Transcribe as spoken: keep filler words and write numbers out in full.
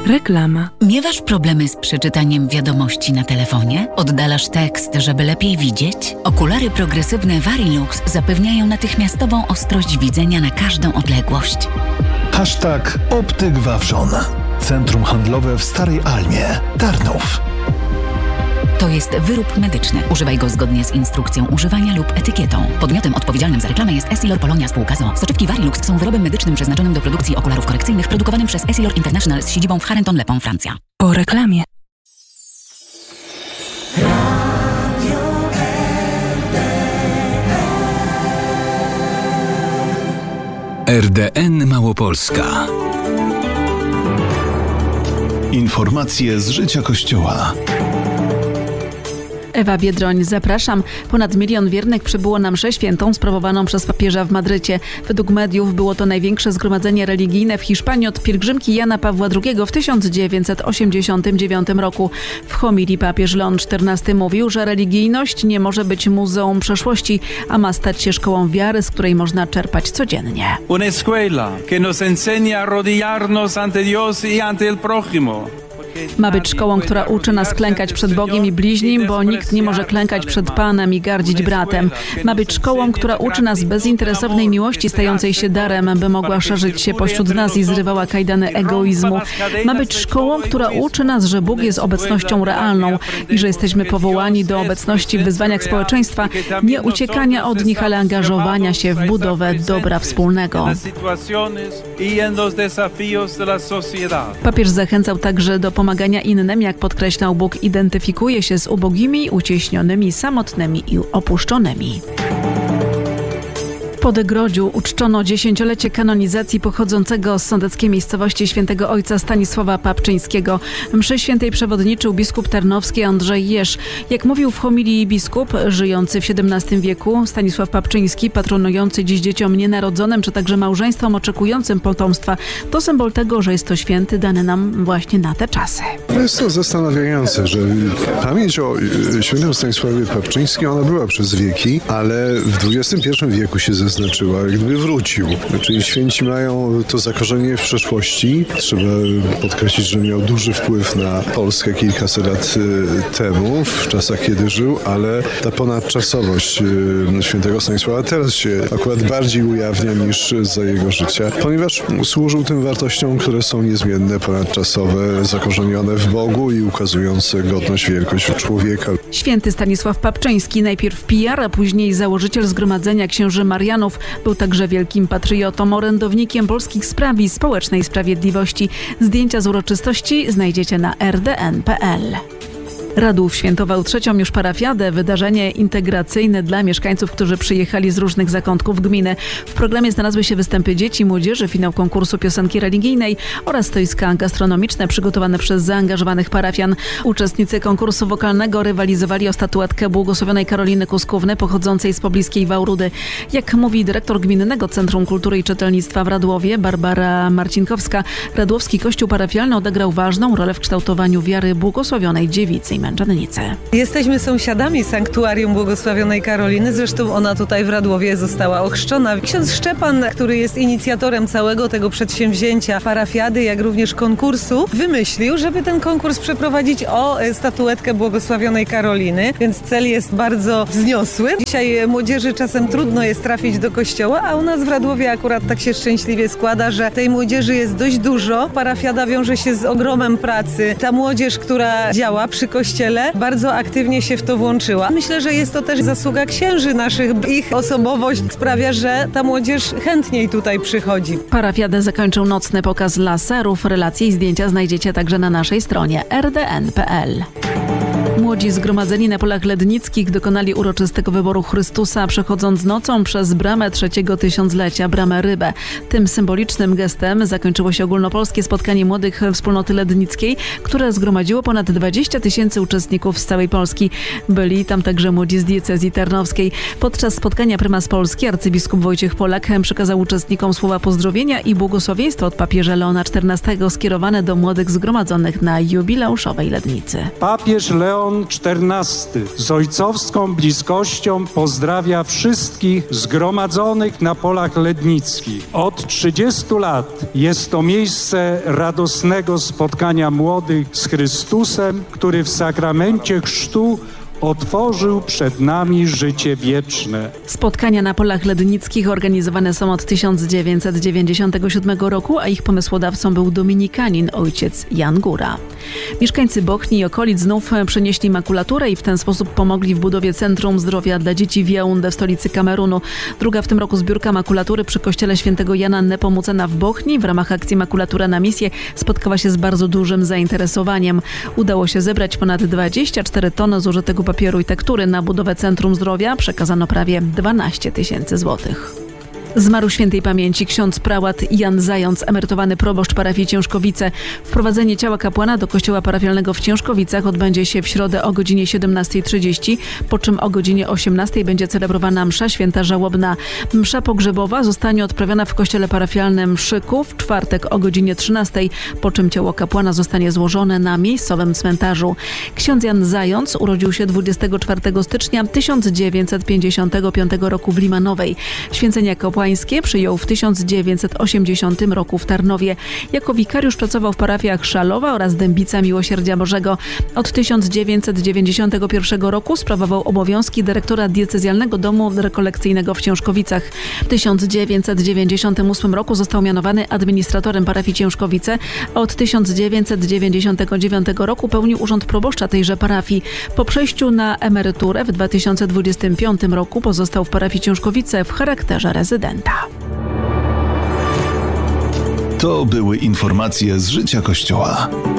Reklama. Miewasz problemy z przeczytaniem wiadomości na telefonie? Oddalasz tekst, żeby lepiej widzieć? Okulary progresywne Varilux zapewniają natychmiastową ostrość widzenia na każdą odległość. Hashtag Optyk Wawrzon. Centrum handlowe w Starej Almie, Tarnów. To jest wyrób medyczny. Używaj go zgodnie z instrukcją używania lub etykietą. Podmiotem odpowiedzialnym za reklamę jest Essilor Polonia Spółka z o o. Soczewki Varilux są wyrobem medycznym przeznaczonym do produkcji okularów korekcyjnych, produkowanym przez Essilor International z siedzibą w Charenton-le-Pont, Francja. Po reklamie. R D N Małopolska. Informacje z życia Kościoła. Ewa Biedroń, zapraszam. Ponad milion wiernych przybyło na mszę świętą sprawowaną przez papieża w Madrycie. Według mediów było to największe zgromadzenie religijne w Hiszpanii od pielgrzymki Jana Pawła drugiego w tysiąc dziewięćset osiemdziesiątym dziewiątym roku. W homilii papież Leon czternasty mówił, że religijność nie może być muzeum przeszłości, a ma stać się szkołą wiary, z której można czerpać codziennie. Una escuela que nos enseña a arrodillarnos ante Dios y ante el prójimo. Ma być szkołą, która uczy nas klękać przed Bogiem i bliźnim, bo nikt nie może klękać przed Panem i gardzić bratem. Ma być szkołą, która uczy nas bezinteresownej miłości stającej się darem, by mogła szerzyć się pośród nas i zrywała kajdany egoizmu. Ma być szkołą, która uczy nas, że Bóg jest obecnością realną i że jesteśmy powołani do obecności w wyzwaniach społeczeństwa, nie uciekania od nich, ale angażowania się w budowę dobra wspólnego. Papież zachęcał także do pomagania innym, jak podkreślał, Bóg identyfikuje się z ubogimi, ucieśnionymi, samotnymi i opuszczonymi. W Podegrodziu uczczono dziesięciolecie kanonizacji pochodzącego z sądeckiej miejscowości świętego ojca Stanisława Papczyńskiego. Mszy świętej przewodniczył biskup tarnowski Andrzej Jeż. Jak mówił w homilii biskup, żyjący w siedemnastym wieku, Stanisław Papczyński, patronujący dziś dzieciom nienarodzonym, czy także małżeństwom oczekującym potomstwa, to symbol tego, że jest to święty dany nam właśnie na te czasy. Jest to zastanawiające, że pamięć o świętym Stanisławie Papczyńskim, ona była przez wieki, ale w dwudziestym pierwszym wieku się zaznaczyła, gdyby wrócił. Czyli święci mają to zakorzenienie w przeszłości. Trzeba podkreślić, że miał duży wpływ na Polskę kilkaset lat temu, w czasach kiedy żył, ale ta ponadczasowość świętego Stanisława teraz się akurat bardziej ujawnia niż za jego życia, ponieważ służył tym wartościom, które są niezmienne, ponadczasowe, zakorzenione w Bogu i ukazujące godność, wielkość człowieka. Święty Stanisław Papczyński, najpierw pijar, a później założyciel Zgromadzenia Księży Marianów, był także wielkim patriotą, orędownikiem polskich spraw i społecznej sprawiedliwości. Zdjęcia z uroczystości znajdziecie na r d n kropka p l. Radów świętował trzecią już parafiadę, wydarzenie integracyjne dla mieszkańców, którzy przyjechali z różnych zakątków gminy. W programie znalazły się występy dzieci, młodzieży, finał konkursu piosenki religijnej oraz stoiska gastronomiczne przygotowane przez zaangażowanych parafian. Uczestnicy konkursu wokalnego rywalizowali o statuetkę błogosławionej Karoliny Kuskówny pochodzącej z pobliskiej Wałrudy. Jak mówi dyrektor Gminnego Centrum Kultury i Czytelnictwa w Radłowie, Barbara Marcinkowska, radłowski kościół parafialny odegrał ważną rolę w kształtowaniu wiary błogosławionej dziewicy i męczennicy. Jesteśmy sąsiadami sanktuarium błogosławionej Karoliny, zresztą ona tutaj w Radłowie została ochrzczona. Ksiądz Szczepan, który jest inicjatorem całego tego przedsięwzięcia parafiady, jak również konkursu, wymyślił, żeby ten konkurs przeprowadzić o statuetkę błogosławionej Karoliny, więc cel jest bardzo wzniosły. Dzisiaj młodzieży czasem trudno jest trafić do kościoła, a u nas w Radłowie akurat tak się szczęśliwie składa, że tej młodzieży jest dość dużo. Parafiada wiąże się z ogromem pracy. Ta młodzież, która działa przy kościele, bardzo aktywnie się w to włączyła. Myślę, że jest to też zasługa księży naszych. Ich osobowość sprawia, że ta młodzież chętniej tutaj przychodzi. Parafiadę zakończył nocny pokaz laserów. Relacje i zdjęcia znajdziecie także na naszej stronie r d n kropka p l. Młodzi zgromadzeni na polach lednickich dokonali uroczystego wyboru Chrystusa, przechodząc nocą przez bramę trzeciego tysiąclecia, bramę Rybę. Tym symbolicznym gestem zakończyło się ogólnopolskie spotkanie młodych wspólnoty lednickiej, które zgromadziło ponad dwadzieścia tysięcy uczestników z całej Polski. Byli tam także młodzi z diecezji tarnowskiej. Podczas spotkania prymas Polski, arcybiskup Wojciech Polak, przekazał uczestnikom słowa pozdrowienia i błogosławieństwo od papieża Leona czternastego skierowane do młodych zgromadzonych na jubileuszowej Lednicy. Papież Leon Leon czternasty z ojcowską bliskością pozdrawia wszystkich zgromadzonych na polach lednickich. Od trzydziestu lat jest to miejsce radosnego spotkania młodych z Chrystusem, który w sakramencie chrztu otworzył przed nami życie wieczne. Spotkania na polach lednickich organizowane są od tysiąc dziewięćset dziewięćdziesiątego siódmego roku, a ich pomysłodawcą był dominikanin ojciec Jan Góra. Mieszkańcy Bochni i okolic znów przenieśli makulaturę i w ten sposób pomogli w budowie Centrum Zdrowia dla Dzieci w Jaunde w stolicy Kamerunu. Druga w tym roku zbiórka makulatury przy kościele świętego Jana Nepomucena w Bochni w ramach akcji Makulatura na misję spotkała się z bardzo dużym zainteresowaniem. Udało się zebrać ponad dwadzieścia cztery tony zużytego papieru i tektury. Na budowę Centrum Zdrowia przekazano prawie dwanaście tysięcy złotych. Zmarł świętej pamięci ksiądz prałat Jan Zając, emerytowany proboszcz parafii Ciężkowice. Wprowadzenie ciała kapłana do kościoła parafialnego w Ciężkowicach odbędzie się w środę o godzinie siedemnasta trzydzieści, po czym o godzinie osiemnastej będzie celebrowana msza święta żałobna. Msza pogrzebowa zostanie odprawiona w kościele parafialnym Szyków w czwartek o godzinie trzynastej, po czym ciało kapłana zostanie złożone na miejscowym cmentarzu. Ksiądz Jan Zając urodził się dwudziestego czwartego stycznia tysiąc dziewięćset pięćdziesiątego piątego roku w Limanowej. Święcenia kapłańskie przyjął w tysiąc dziewięćset osiemdziesiątym roku w Tarnowie. Jako wikariusz pracował w parafiach Szalowa oraz Dębica Miłosierdzia Bożego. Od tysiąc dziewięćset dziewięćdziesiątego pierwszego roku sprawował obowiązki dyrektora diecezjalnego domu rekolekcyjnego w Ciężkowicach. W tysiąc dziewięćset dziewięćdziesiątym ósmym roku został mianowany administratorem parafii Ciężkowice, a od tysiąc dziewięćset dziewięćdziesiątego dziewiątego roku pełnił urząd proboszcza tejże parafii. Po przejściu na emeryturę w dwa tysiące dwudziestym piątym roku pozostał w parafii Ciężkowice w charakterze rezydenta. To były informacje z życia Kościoła.